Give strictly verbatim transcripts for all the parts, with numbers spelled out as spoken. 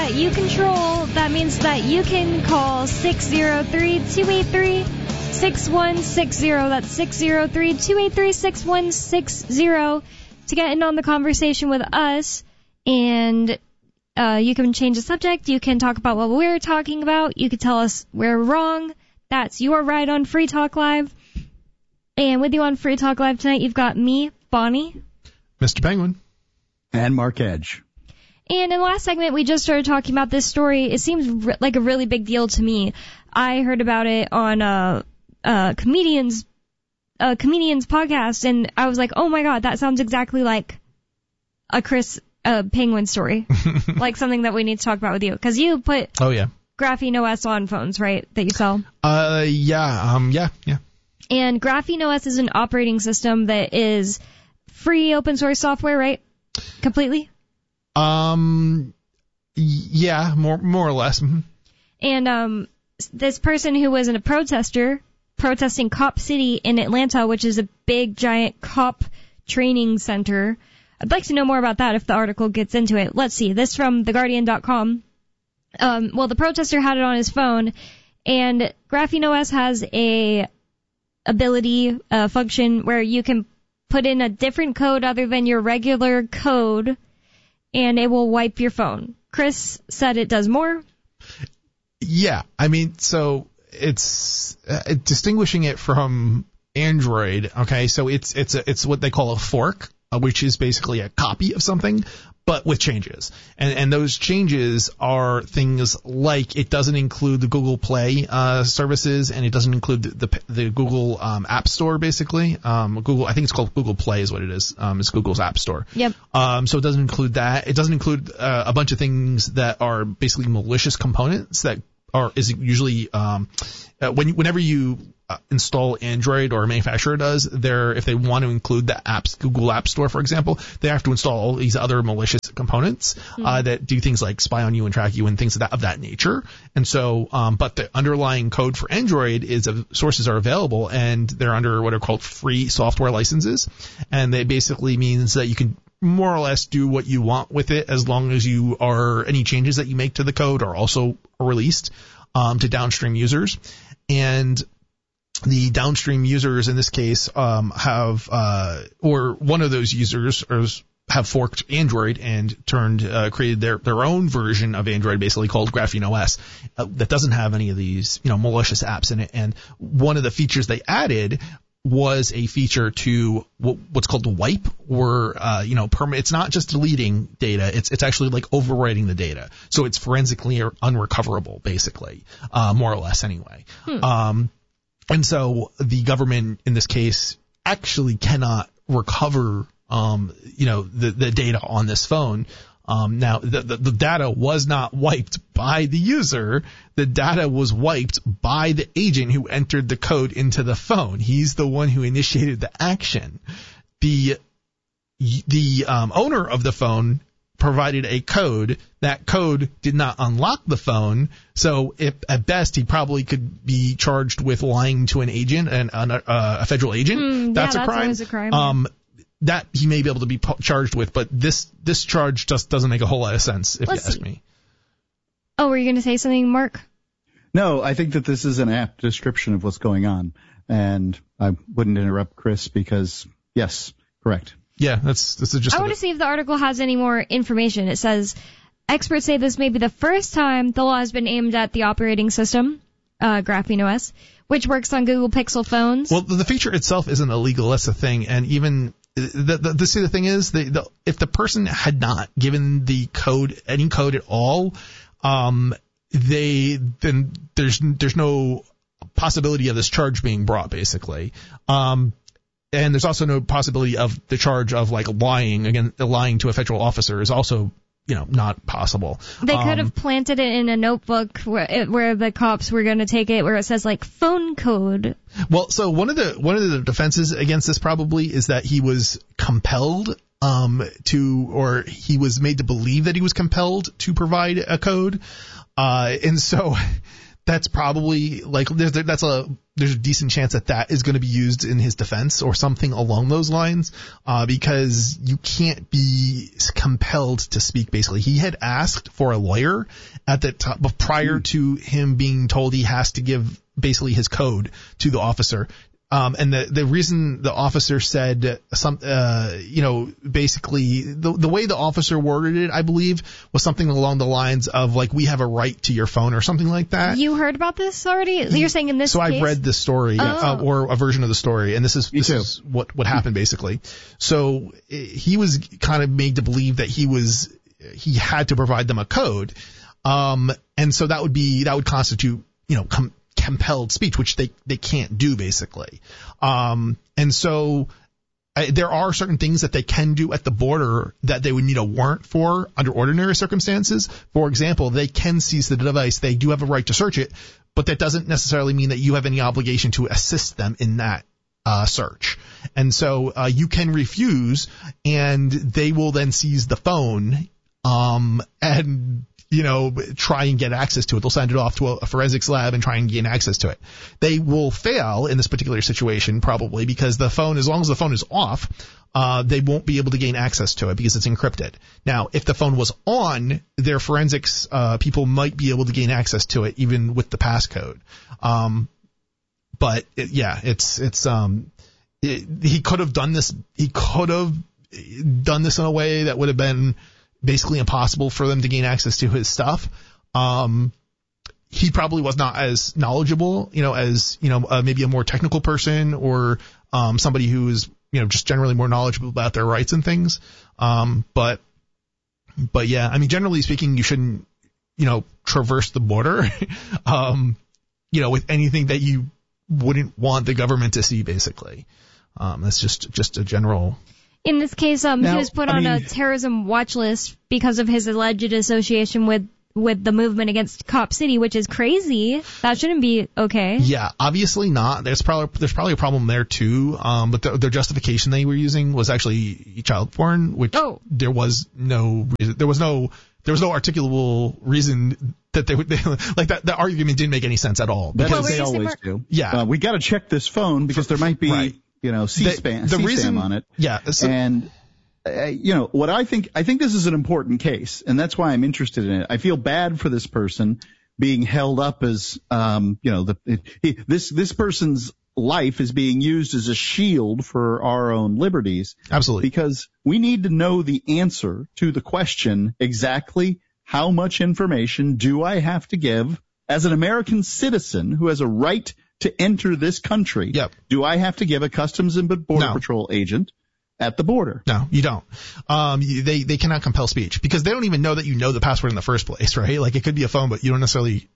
that you control. That means that you can call six oh three, two eight three, six one six zero. That's six oh three, two eight three, six one six zero to get in on the conversation with us. And uh, you can change the subject. You can talk about what we're talking about. You can tell us we're wrong. That's your right on Free Talk Live. And with you on Free Talk Live tonight, you've got me, Bonnie, Mister Penguin, and Mark Edge. And in the last segment, we just started talking about this story. It seems r- like a really big deal to me. I heard about it on a, a comedian's a comedian's podcast, and I was like, oh my god, that sounds exactly like a Chris uh, Penguin story, like something that we need to talk about with you, because you put oh yeah Graphene O S on phones, right? That you sell. Uh yeah um yeah yeah. And Graphene O S is an operating system that is free open source software, right? Completely. Um, yeah, more more or less. Mm-hmm. And um, this person who was a protester protesting Cop City in Atlanta, which is a big, giant cop training center. I'd like to know more about that if the article gets into it. Let's see. This from the guardian dot com. Um, well, the protester had it on his phone, and Graphene O S has a ability, uh, function where you can put in a different code other than your regular code, and it will wipe your phone. Chris said it does more. Yeah, I mean, so it's uh, distinguishing it from Android. Okay, so it's it's a, it's what they call a fork, uh, which is basically a copy of something, but with changes. And and those changes are things like it doesn't include the Google Play uh, services, and it doesn't include the the, the Google um, App Store, basically. Um, Google, I think it's called Google Play is what it is. Um, it's Google's App Store. Yep. Um, so it doesn't include that. It doesn't include uh, a bunch of things that are basically malicious components that are is usually um, uh, when whenever you Uh, install Android, or a manufacturer does, they're, if they want to include the apps, Google App Store, for example, they have to install all these other malicious components mm. uh, that do things like spy on you and track you and things of that, of that nature. And so, um, but the underlying code for Android is uh, sources are available, and they're under what are called free software licenses, and they basically means that you can more or less do what you want with it as long as you are any changes that you make to the code are also released um, to downstream users. And the downstream users in this case um, have, uh, or one of those users or have forked Android and turned, uh, created their, their own version of Android, basically called Graphene O S, uh, that doesn't have any of these, you know, malicious apps in it. And one of the features they added was a feature to what, what's called wipe, or uh, you know, perma- it's not just deleting data; it's it's actually like overwriting the data, so it's forensically unrecoverable, basically, uh, more or less, anyway. Hmm. Um, And so the government in this case actually cannot recover, um, you know, the, the data on this phone. Um, now, the, the, the data was not wiped by the user. The data was wiped by the agent who entered the code into the phone. He's the one who initiated the action. The the um, owner of the phone provided a code. That code did not unlock the phone, so if, at best he probably could be charged with lying to an agent, and uh, a federal agent. Mm, that's, yeah, a that's crime. a crime. Um, that he may be able to be po- charged with, but this this charge just doesn't make a whole lot of sense, if Let's you ask see. me. Oh, were you going to say something, Mark? No, I think that this is an apt description of what's going on, and I wouldn't interrupt Chris because, yes, correct. Yeah, that's this is just. I want to see if the article has any more information. It says, experts say this may be the first time the law has been aimed at the operating system, uh, Graphene O S, which works on Google Pixel phones. Well, the feature itself isn't illegal. That's the thing. And even the the, the, see, the thing is, the, the, if the person had not given the code, any code at all, um, they then there's there's no possibility of this charge being brought, basically. Um, And there's also no possibility of the charge of like lying, again, lying to a federal officer is also, you know, not possible. They could um, have planted it in a notebook where, it, where the cops were going to take it, where it says like phone code. Well, so one of the one of the defenses against this probably is that he was compelled um, to, or he was made to believe that he was compelled to provide a code, uh, and so. That's probably like that's a there's a decent chance that that is going to be used in his defense or something along those lines, uh, because you can't be compelled to speak, basically. He had asked for a lawyer at the top, prior to him being told he has to give basically his code to the officer. Um, and the, the reason the officer said some, uh, you know, basically the, the way the officer worded it, I believe, was something along the lines of like, we have a right to your phone or something like that. You heard about this already? You're saying in this so case? So I've read this story, oh. uh, or a version of the story, and this is, this is what, what happened basically. So he was kind of made to believe that he was, he had to provide them a code. Um, and so that would be, that would constitute, you know, com- compelled speech, which they, they can't do basically. Um, and so I, there are certain things that they can do at the border that they would need a warrant for under ordinary circumstances. For example, they can seize the device. They do have a right to search it, but that doesn't necessarily mean that you have any obligation to assist them in that uh, search. And so uh, you can refuse, and they will then seize the phone um, and you know, try and get access to it. They'll send it off to a, a forensics lab and try and gain access to it. They will fail in this particular situation probably because the phone, as long as the phone is off, uh, they won't be able to gain access to it because it's encrypted. Now, if the phone was on, their forensics uh, people might be able to gain access to it even with the passcode. Um, but it, yeah, it's it's um, it, he could have done this. He could have done this in a way that would have been basically impossible for them to gain access to his stuff. Um, he probably was not as knowledgeable, you know, as, you know, uh, maybe a more technical person or, um, somebody who is, you know, just generally more knowledgeable about their rights and things. Um, but, but yeah, I mean, generally speaking, you shouldn't, you know, traverse the border, um, you know, with anything that you wouldn't want the government to see, basically. Um, that's just, just a general. In this case, um, now, he was put I on mean, a terrorism watch list because of his alleged association with, with the movement against Cop City, which is crazy. That shouldn't be okay. Yeah, obviously not. There's probably there's probably a problem there too. Um, but the, their justification they were using was actually child porn, which oh. there was no reason, there was no there was no articulable reason that they would they, like that. The argument didn't make any sense at all. That's Because what they always Mark? do. Yeah, uh, we got to check this phone because there might be. Right. You know, C-SPAN, the, the C-SPAN reason, on it. Yeah. So, and, uh, you know, what I think, I think this is an important case, and that's why I'm interested in it. I feel bad for this person being held up as, um, you know, the, it, he, this, this person's life is being used as a shield for our own liberties. Absolutely. Because we need to know the answer to the question exactly how much information do I have to give as an American citizen who has a right to enter this country. Yep. Do I have to give a Customs and Border No. Patrol agent at the border? No, you don't. Um, you, they, they cannot compel speech because they don't even know that you know the password in the first place, right? Like it could be a phone, but you don't necessarily.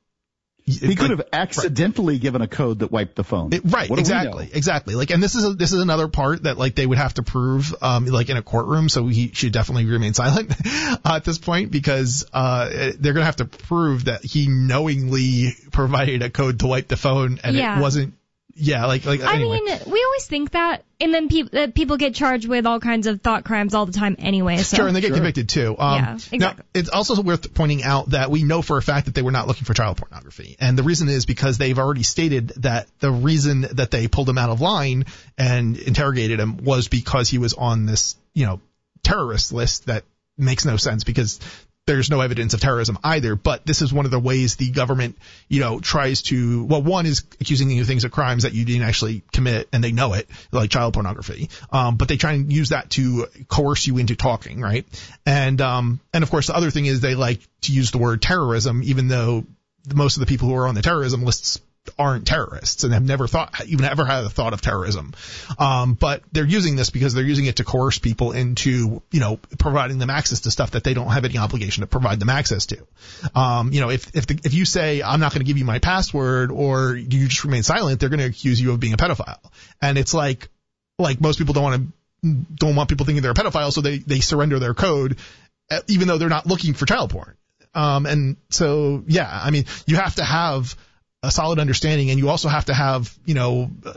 He could like, have accidentally right. given a code that wiped the phone. It, right, exactly, exactly. Like, and this is a, this is another part that like they would have to prove, um, like in a courtroom. So he should definitely remain silent uh, at this point because uh, they're gonna have to prove that he knowingly provided a code to wipe the phone and yeah. it wasn't. Yeah, like like. I anyway. mean, we always think that, and then pe- uh, people get charged with all kinds of thought crimes all the time anyway. So. Sure, and they get Sure. convicted too. Um, yeah, exactly. Now, it's also worth pointing out that we know for a fact that they were not looking for child pornography. And the reason is because they've already stated that the reason that they pulled him out of line and interrogated him was because he was on this, you know, terrorist list that makes no sense because there's no evidence of terrorism either, but this is one of the ways the government, you know, tries to, well, one is accusing you of things of crimes that you didn't actually commit and they know it, like child pornography. Um, but they try and use that to coerce you into talking, right? And, um, and of course the other thing is they like to use the word terrorism, even though most of the people who are on the terrorism lists aren't terrorists and have never thought, even ever had a thought of terrorism. Um, but they're using this because they're using it to coerce people into, you know, providing them access to stuff that they don't have any obligation to provide them access to. Um, you know, if, if, the, if you say, I'm not going to give you my password or you just remain silent, they're going to accuse you of being a pedophile. And it's like, like most people don't want to, don't want people thinking they're a pedophile. So they, they surrender their code, even though they're not looking for child porn. Um, and so, yeah, I mean, you have to have a solid understanding, and you also have to have, you know, uh,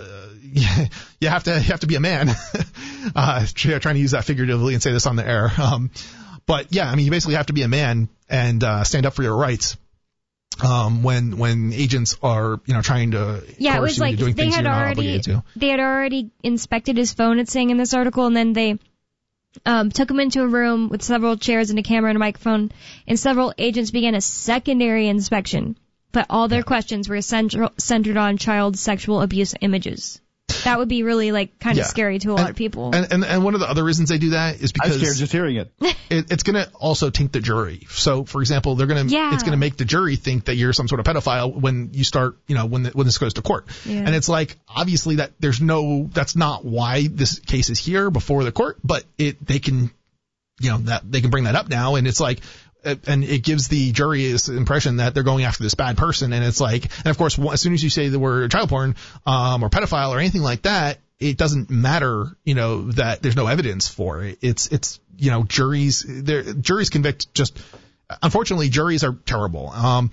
you have to you have to be a man. uh, trying to use that figuratively and say this on the air. Um, but yeah, I mean, you basically have to be a man and uh, stand up for your rights. um, when when agents are you know trying to yeah, it coerce was you like into doing they things had you're not already obligated to. they had already inspected his phone. It's saying in this article, and then they um, took him into a room with several chairs and a camera and a microphone, and several agents began a secondary inspection. But all their questions were central, centered on child sexual abuse images. That would be really like kind of Yeah. scary to a lot And, of people. and, and and one of the other reasons they do that is I'm because scared just hearing it. it, it's going to also taint the jury. So, for example, they're going to Yeah. it's going to make the jury think that you're some sort of pedophile when you start, you know, when the, when this goes to court. Yeah. And it's like obviously that there's no that's not why this case is here before the court, but it they can, you know, that they can bring that up now, and it's like. And it gives the jury this impression that they're going after this bad person, and it's like, and of course, as soon as you say the word child porn um, or pedophile or anything like that, it doesn't matter, you know, that there's no evidence for it. It's it's you know, juries juries convict just. Unfortunately, juries are terrible, um,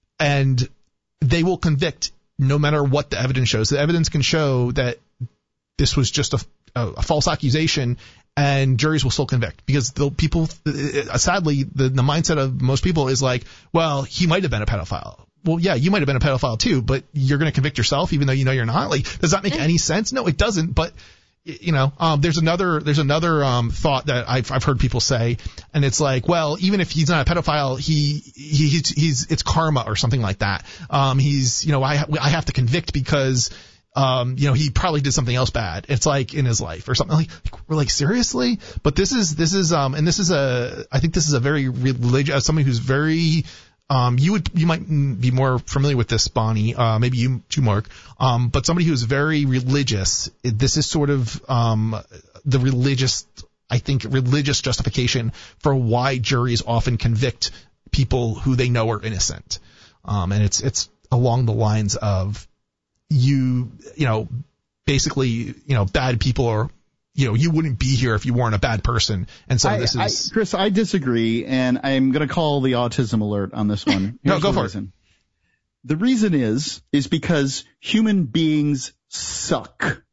and they will convict no matter what the evidence shows. The evidence can show that this was just a, a, a false accusation. And juries will still convict because the people, uh, sadly, the, the mindset of most people is like, well, he might have been a pedophile. Well, yeah, you might have been a pedophile too, but you're going to convict yourself even though you know you're not. Like, does that make any sense? No, it doesn't. But you know, um, there's another there's another um, thought that I've I've heard people say, and it's like, well, even if he's not a pedophile, he, he he's he's it's karma or something like that. Um, he's you know I I have to convict because. Um, you know, he probably did something else bad. It's like in his life or something like, we're like, seriously? But this is, this is, um, and this is a, I think this is a very religious, as somebody who's very, um, you would, you might be more familiar with this, Bonnie, uh, maybe you too, Mark, um, but somebody who's very religious, this is sort of, um, the religious, I think, religious justification for why juries often convict people who they know are innocent. Um, and it's, it's along the lines of, you, you know, basically, you know, bad people are, you know, you wouldn't be here if you weren't a bad person. And so I, this is. I, Chris, I disagree, and I'm going to call the autism alert on this one. No, Here's go the for reason. it. The reason is, is because human beings suck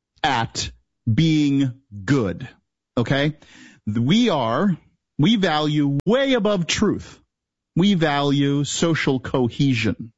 at being good. Okay? We are, we value way above truth. We value social cohesion.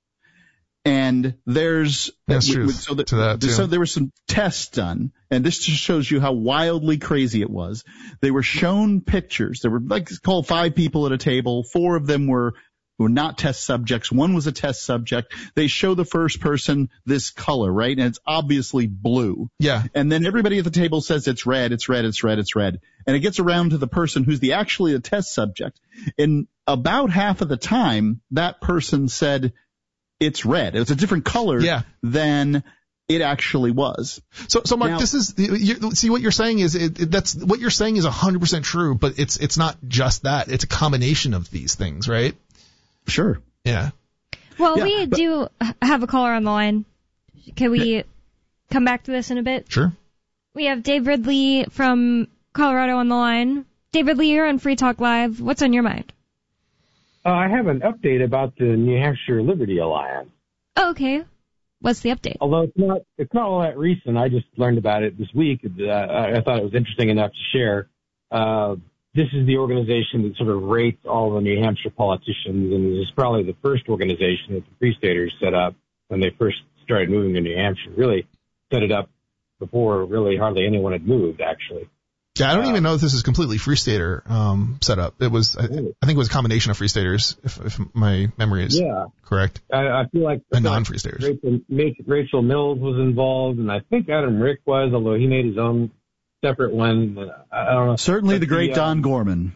And there's That's true. So, the, to that too. so there were some tests done, and this just shows you how wildly crazy it was. They were shown pictures. There were like called five people at a table. Four of them were were not test subjects. One was a test subject. They show the first person this color, right? And it's obviously blue. Yeah. And then everybody at the table says it's red, it's red, it's red, it's red. And it gets around to the person who's the actually the test subject. And about half of the time, that person said it's red. It was a different color yeah. than it actually was. So, so Mark, now, this is you, see what you're saying is it, it, that's what you're saying is one hundred percent true, but it's it's not just that. It's a combination of these things, right? Sure. Yeah. Well, yeah, we but, do have a caller on the line. Can we yeah. come back to this in a bit? Sure. We have Dave Ridley from Colorado on the line. Dave Ridley, you're on Free Talk Live. What's on your mind? Uh, I have an update about the New Hampshire Liberty Alliance. Oh, okay. What's the update? Although it's not, it's not all that recent. I just learned about it this week. Uh, I thought it was interesting enough to share. Uh, this is the organization that sort of rates all the New Hampshire politicians, and this is probably the first organization that the Free Staters set up when they first started moving to New Hampshire. Really set it up before really hardly anyone had moved, actually. Yeah, I don't uh, even know if this is completely Free Stater um, set up. It was, I, I think it was a combination of Free Staters, if, if my memory is yeah. correct. I, I feel like and non-Free Staters. Rachel, Rachel Mills was involved, and I think Adam Rick was, although he made his own separate one. I, I don't know. Certainly the great the, uh, Don Gorman.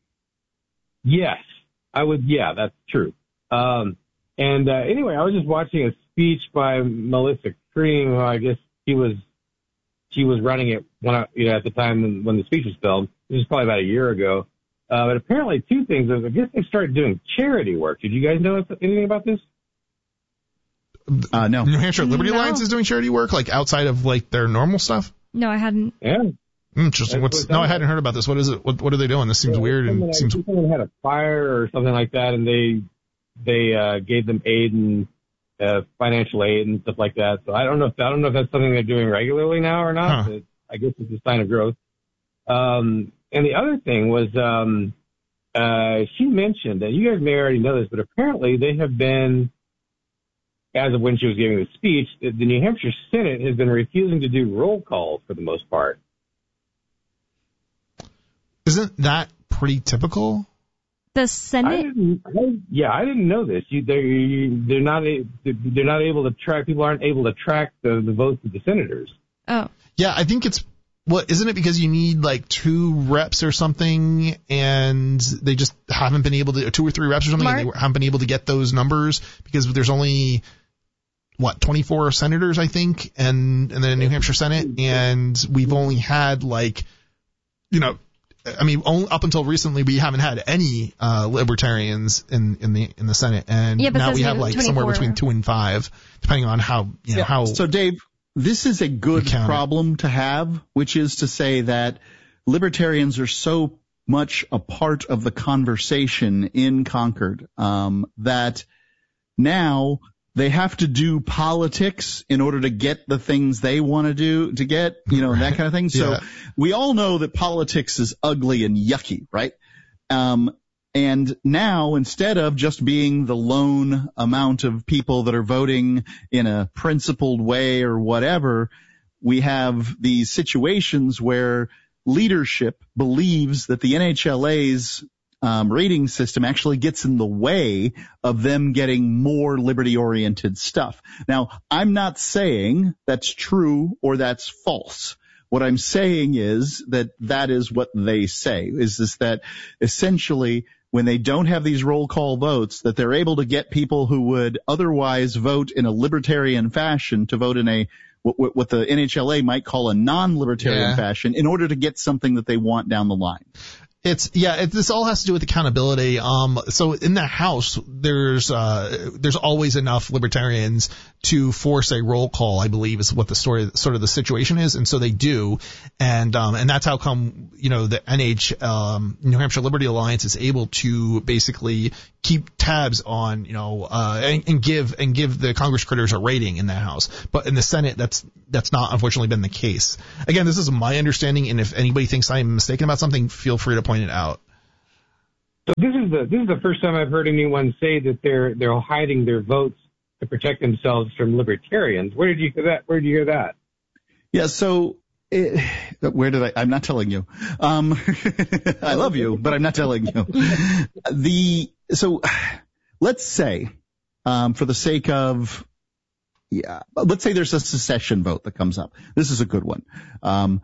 Yes, I would. Yeah, that's true. Um, and uh, anyway, I was just watching a speech by Melissa Cream, who I guess she was she was running it when I, you know, at the time when, when the speech was filmed. This was probably about a year ago. Uh, but apparently, two things. I guess they started doing charity work. Did you guys know anything about this? Uh, no. New Hampshire Liberty No. Alliance is doing charity work, like outside of like their normal stuff. No, I hadn't. Yeah. Interesting. That's What's what no, I that- hadn't heard about this. What is it? What What are they doing? This seems Yeah, weird and someone, seems. I think someone had a fire or something like that, and they they uh, gave them aid and uh, financial aid and stuff like that. So I don't know if I don't know if that's something they're doing regularly now or not. Huh. But I guess it's a sign of growth. Um, and the other thing was um, uh, she mentioned, and you guys may already know this, but apparently they have been, as of when she was giving the speech, the New Hampshire Senate has been refusing to do roll calls for the most part. Isn't that pretty typical? The I Senate? didn't, I, yeah, I didn't know this. You, they're, you, they're not a, they're not able to track. People aren't able to track the, the votes of the senators. Oh. Yeah, I think it's what isn't it because you need like two reps or something, and they just haven't been able to, two or three reps or something, Mark? and they haven't been able to get those numbers because there's only what twenty-four senators, I think, and and then a New Hampshire Senate, and we've only had like, you know. I mean, only, up until recently, we haven't had any uh, libertarians in, in the in the Senate, and Yeah, but now since we have it was like somewhere twenty-four. between two and five, depending on how you know Yeah. how. So, Dave, this is a good You count it. problem to have, which is to say that libertarians are so much a part of the conversation in Concord um, that now they have to do politics in order to get the things they want to do to get, you know, and that kind of thing. So Yeah. we all know that politics is ugly and yucky, right? Um, and now instead of just being the lone amount of people that are voting in a principled way or whatever, we have these situations where leadership believes that the N H L A's Um, rating system actually gets in the way of them getting more liberty-oriented stuff. Now, I'm not saying that's true or that's false. What I'm saying is that that is what they say, is this that essentially when they don't have these roll call votes, that they're able to get people who would otherwise vote in a libertarian fashion to vote in a what, what the N H L A might call a non-libertarian Yeah. fashion in order to get something that they want down the line. It's yeah. It, this all has to do with accountability. Um, so in the House, there's uh, there's always enough libertarians to force a roll call. I believe is what the story, sort of the situation is, and so they do, and um, and that's how come you know the N H um, New Hampshire Liberty Alliance is able to basically keep tabs on you know uh, and, and give and give the Congress critters a rating in the House, but in the Senate that's that's not unfortunately been the case. Again, this is my understanding, and if anybody thinks I'm mistaken about something, feel free to point it out. So this is the this is the first time I've heard anyone say that they're they're hiding their votes to protect themselves from libertarians. Where did you hear that? Where did you hear that? Yeah, so it, where did I? I'm not telling you. Um, I love you, but I'm not telling you. The so let's say, um, for the sake of yeah, let's say there's a secession vote that comes up. This is a good one. Um,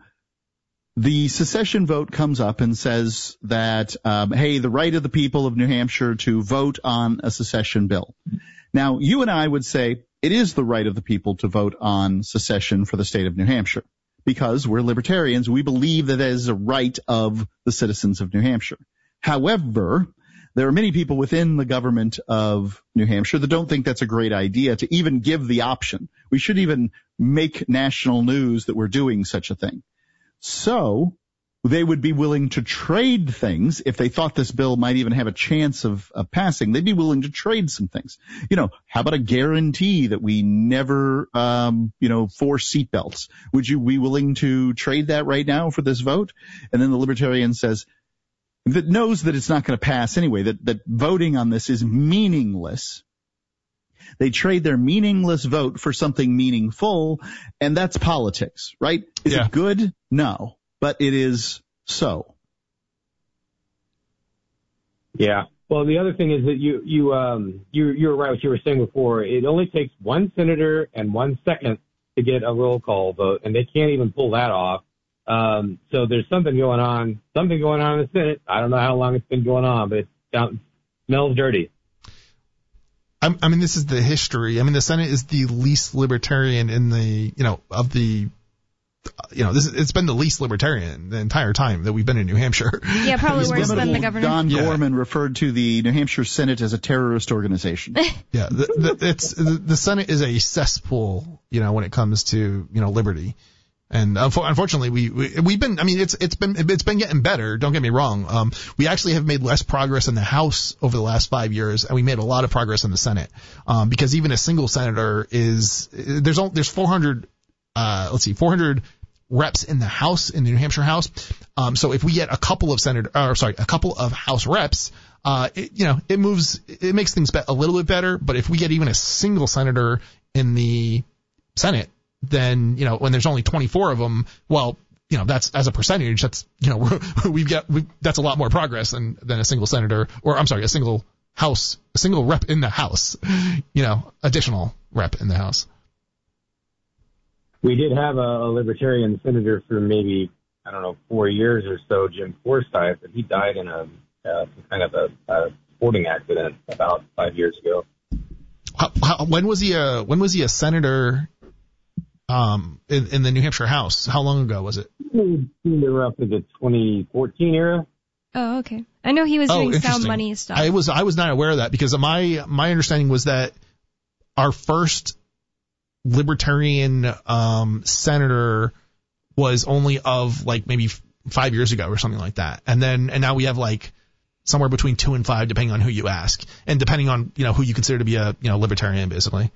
the secession vote comes up and says that, um, hey, the right of the people of New Hampshire to vote on a secession bill. Now, you and I would say it is the right of the people to vote on secession for the state of New Hampshire because we're libertarians. We believe that it is a right of the citizens of New Hampshire. However, there are many people within the government of New Hampshire that don't think that's a great idea to even give the option. We should even make national news that we're doing such a thing. So they would be willing to trade things if they thought this bill might even have a chance of, of passing. They'd be willing to trade some things. You know, how about a guarantee that we never, um, you know, force seatbelts? Would you be willing to trade that right now for this vote? And then the libertarian says, that knows that it's not going to pass anyway, that, that voting on this is meaningless. They trade their meaningless vote for something meaningful, and that's politics, right? Is Yeah. it good? No, but it is so. Yeah. Well, the other thing is that you you um you you were right what you were saying before. It only takes one senator and one second to get a roll call vote, and they can't even pull that off. Um, so there's something going on, something going on in the Senate. I don't know how long it's been going on, but it sounds, smells dirty. I, I mean, this is the history. I mean, the Senate is the least libertarian in the, you know, of the, you know, this it's been the least libertarian the entire time that we've been in New Hampshire. Yeah, probably worse than the governor. Don Yeah. Gorman referred to the New Hampshire Senate as a terrorist organization. Yeah, the, the, it's the, the Senate is a cesspool, you know, when it comes to, you know, liberty. And unfo- unfortunately, we, we we've been. I mean, it's it's been it's been getting better. Don't get me wrong. Um, we actually have made less progress in the House over the last five years, and we made a lot of progress in the Senate. Um, because even a single senator is there's only, there's four hundred. Uh, let's see, four hundred reps in the House, in the New Hampshire House. Um, so if we get a couple of senator, or sorry, a couple of House reps, uh, it, you know, it moves, it makes things be- a little bit better. But if we get even a single senator in the Senate, then, you know, when there's only twenty-four of them, well, you know, that's, as a percentage, that's, you know, we've got, we, that's a lot more progress than, than a single senator, or I'm sorry, a single House, a single rep in the House, you know, additional rep in the House. We did have a, a libertarian senator for maybe, I don't know, four years or so, Jim Forsyth, but he died in a uh, kind of a, a sporting accident about five years ago. How, how, when was he a, when was he a senator? Um, in, in the New Hampshire House, how long ago was it? Roughly the twenty fourteen era. Oh, okay. I know he was oh, doing Sound Money stuff. I was I was not aware of that because my my understanding was that our first libertarian um, senator was only of like maybe f- five years ago or something like that, and then and now we have like somewhere between two and five depending on who you ask, and depending on you know who you consider to be a you know libertarian basically.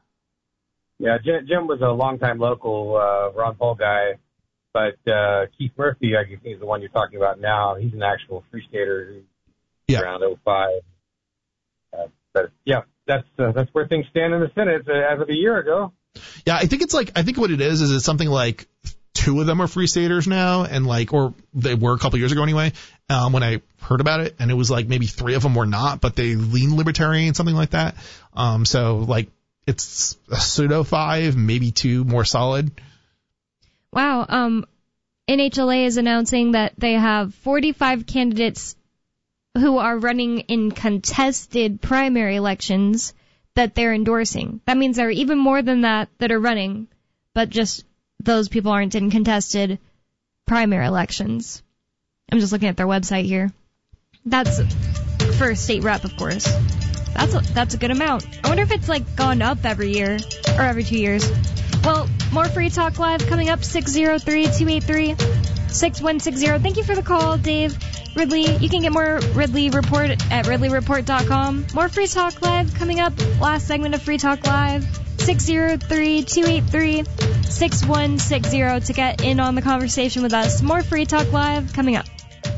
Yeah, Jim was a longtime local uh, Ron Paul guy, but uh, Keith Murphy, I guess he's the one you're talking about now. He's an actual free stater who's yeah. around oh five. Uh, but yeah, that's uh, that's where things stand in the Senate uh, as of a year ago. Yeah, I think it's like I think what it is is it's something like two of them are free staters now, and like or they were a couple years ago anyway. Um, when I heard about it, and it was like maybe three of them were not, but they lean libertarian, something like that. Um, so like. It's a pseudo five, maybe two more solid. Wow. Um, N H L A is announcing that they have forty-five candidates who are running in contested primary elections that they're endorsing. That means there are even more than that that are running, but just those people aren't in contested primary elections. I'm just looking at their website here. That's for a state rep, of course. That's a, that's a good amount. I wonder if it's like gone up every year or every two years. Well, more Free Talk Live coming up, six oh three, two eight three, six one six zero. Thank you for the call, Dave. Ridley, you can get more Ridley Report at ridley report dot com. More Free Talk Live coming up, last segment of Free Talk Live, six oh three, two eight three, six one six zero to get in on the conversation with us. More Free Talk Live coming up.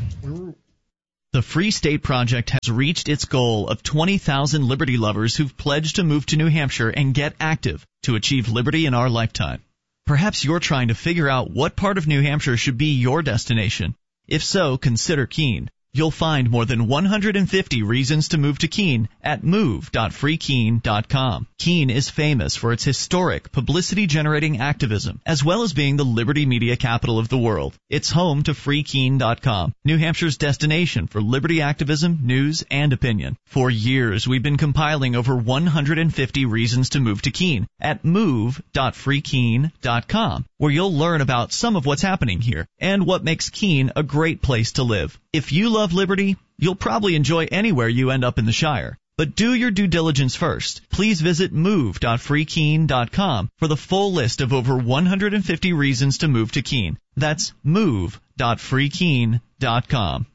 The Free State Project has reached its goal of twenty thousand liberty lovers who've pledged to move to New Hampshire and get active to achieve liberty in our lifetime. Perhaps you're trying to figure out what part of New Hampshire should be your destination. If so, consider Keene. You'll find more than one hundred fifty reasons to move to Keene at move dot free keene dot com. Keene is famous for its historic, publicity-generating activism, as well as being the liberty media capital of the world. It's home to free keene dot com, New Hampshire's destination for liberty activism, news, and opinion. For years, we've been compiling over one hundred fifty reasons to move to Keene at move dot free keene dot com, where you'll learn about some of what's happening here and what makes Keene a great place to live. If you love liberty, you'll probably enjoy anywhere you end up in the Shire. But do your due diligence first. Please visit move dot free keene dot com for the full list of over one hundred fifty reasons to move to Keene. That's move dot free keene dot com.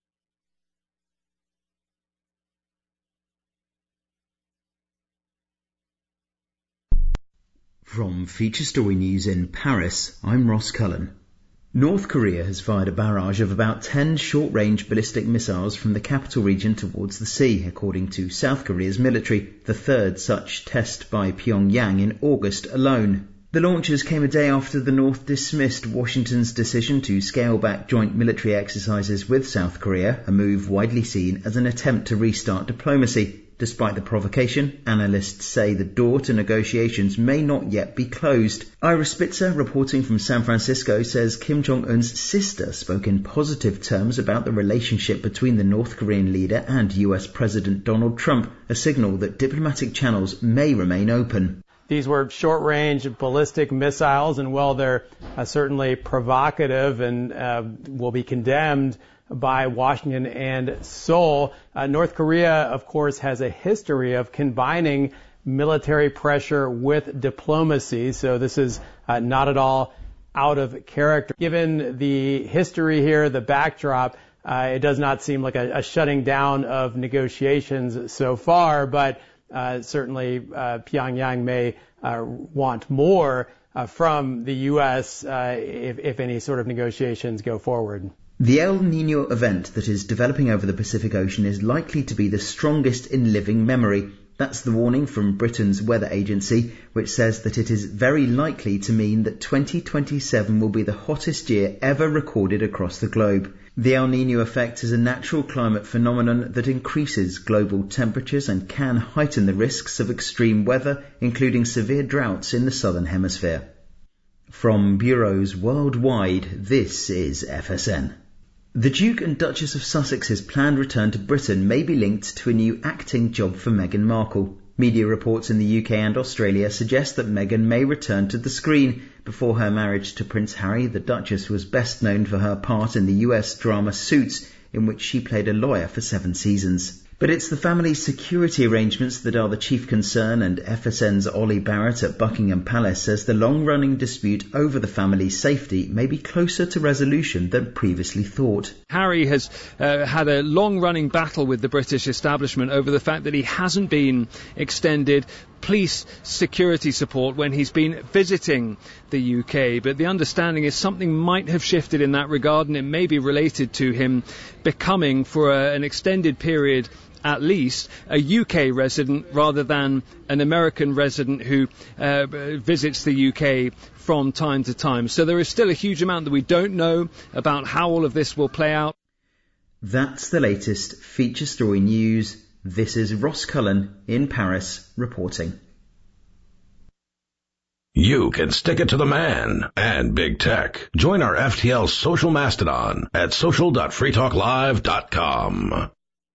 From Feature Story News in Paris, I'm Ross Cullen. North Korea has fired a barrage of about ten short-range ballistic missiles from the capital region towards the sea, according to South Korea's military, the third such test by Pyongyang in August alone. The launches came a day after the North dismissed Washington's decision to scale back joint military exercises with South Korea, a move widely seen as an attempt to restart diplomacy. Despite the provocation, analysts say the door to negotiations may not yet be closed. Ira Spitzer, reporting from San Francisco, says Kim Jong-un's sister spoke in positive terms about the relationship between the North Korean leader and U S President Donald Trump, a signal that diplomatic channels may remain open. These were short-range ballistic missiles, and while they're uh, certainly provocative and uh, will be condemned by Washington and Seoul, uh, North Korea, of course, has a history of combining military pressure with diplomacy. So this is uh, not at all out of character. Given the history here, the backdrop, uh, it does not seem like a, a shutting down of negotiations so far, but uh, certainly uh, Pyongyang may uh, want more. uh, from the U S uh, if, if any sort of negotiations go forward. The El Niño event that is developing over the Pacific Ocean is likely to be the strongest in living memory. That's the warning from Britain's weather agency, which says that it is very likely to mean that twenty twenty-seven will be the hottest year ever recorded across the globe. The El Niño effect is a natural climate phenomenon that increases global temperatures and can heighten the risks of extreme weather, including severe droughts in the southern hemisphere. From bureaus worldwide, this is F S N. The Duke and Duchess of Sussex's planned return to Britain may be linked to a new acting job for Meghan Markle. Media reports in the U K and Australia suggest that Meghan may return to the screen. Before her marriage to Prince Harry, the Duchess was best known for her part in the U S drama Suits, in which she played a lawyer for seven seasons. But it's the family's security arrangements that are the chief concern, and F S N's Ollie Barrett at Buckingham Palace says the long-running dispute over the family's safety may be closer to resolution than previously thought. Harry has uh, had a long-running battle with the British establishment over the fact that he hasn't been extended police security support when he's been visiting the U K, but the understanding is something might have shifted in that regard, and it may be related to him becoming, for a, an extended period at least, a U K resident rather than an American resident who uh, visits the U K from time to time. So there is still a huge amount that we don't know about how all of this will play out. That's the latest feature story news. This is Ross Cullen in Paris reporting. You can stick it to the man and big tech. Join our F T L social mastodon at social dot free talk live dot com.